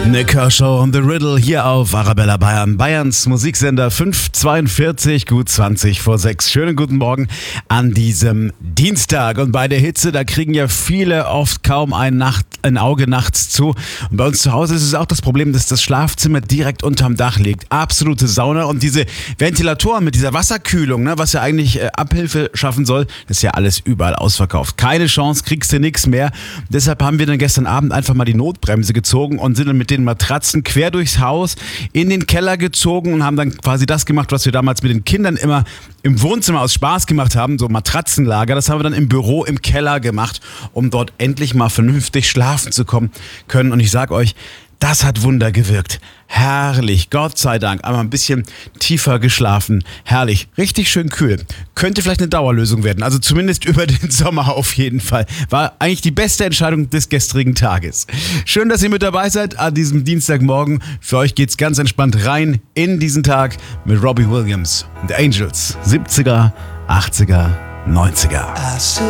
Nick Kershaw und The Riddle hier auf Arabella Bayern, Bayerns Musiksender 542, gut 20 vor 6. Schönen guten Morgen an diesem Dienstag. Und bei der Hitze, da kriegen ja viele oft kaum ein Auge nachts zu. Und bei uns zu Hause ist es auch das Problem, dass das Schlafzimmer direkt unterm Dach liegt. Absolute Sauna. Und diese Ventilatoren mit dieser Wasserkühlung, was ja eigentlich Abhilfe schaffen soll, das ist ja alles überall ausverkauft. Keine Chance, kriegst du nichts mehr. Deshalb haben wir dann gestern Abend einfach mal die Notbremse gezogen und sind dann mit den Matratzen quer durchs Haus in den Keller gezogen und haben dann quasi das gemacht, was wir damals mit den Kindern immer im Wohnzimmer aus Spaß gemacht haben, so Matratzenlager. Das haben wir dann im Büro im Keller gemacht, um dort endlich mal vernünftig schlafen zu können. Und ich sag euch, das hat Wunder gewirkt. Herrlich, Gott sei Dank. Einmal ein bisschen tiefer geschlafen. Herrlich, richtig schön kühl. Könnte vielleicht eine Dauerlösung werden. Also zumindest über den Sommer auf jeden Fall. War eigentlich die beste Entscheidung des gestrigen Tages. Schön, dass ihr mit dabei seid an diesem Dienstagmorgen. Für euch geht's ganz entspannt rein in diesen Tag mit Robbie Williams und The Angels. 70er, 80er, 90er.